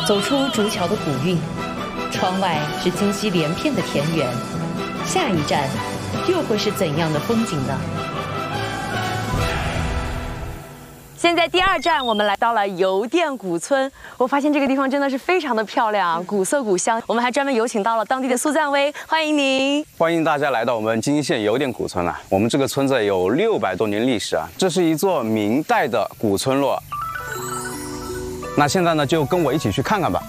走出竹桥的古韵，窗外是金溪连片的田园，下一站又会是怎样的风景呢？ 现在第2站，我们来到了邮电古村。我发现这个地方真的是非常的漂亮，古色古香。我们还专门有请到了当地的苏赞威，欢迎您！ 欢迎大家来到我们金溪县邮电古村啊！我们这个村子有600多年历史啊，这是一座明代的古村落。那现在呢，就跟我一起去看看吧。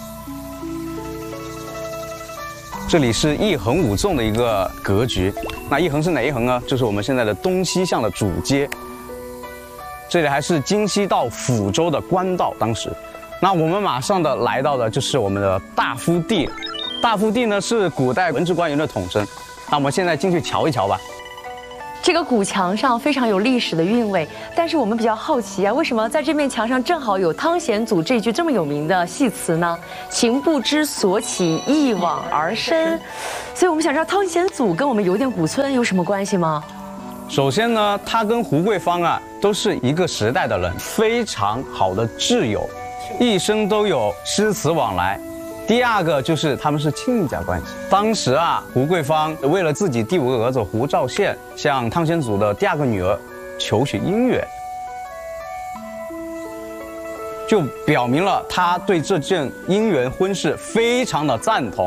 这里是1横5纵的一个格局。那1横是哪一横呢？就是我们现在的东西向的主街。这里还是京西到抚州的官道，当时。那我们马上的来到的就是我们的大夫第。大夫第呢是古代文职官员的统称。那我们现在进去瞧一瞧吧。 这个古墙上非常有历史的韵味，但是我们比较好奇啊，为什么在这面墙上正好有汤显祖这句这么有名的戏词呢？情不知所起，一往而深。所以我们想知道汤显祖跟我们邮电古村有什么关系吗？ 首先呢，他跟胡桂芳啊都是一个时代的人，非常好的挚友，一生都有诗词往来。第2个就是他们是亲家关系。当时啊，胡桂芳为了自己第5个儿子胡兆宪，向汤显祖的第2个女儿求取姻缘，就表明了他对这件姻缘婚事非常的赞同。